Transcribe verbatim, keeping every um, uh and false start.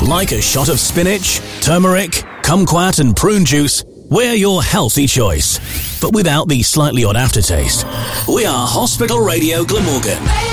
Like a shot of spinach, turmeric, kumquat and prune juice, we're your healthy choice, but without the slightly odd aftertaste. We are Hospital Radio Glamorgan.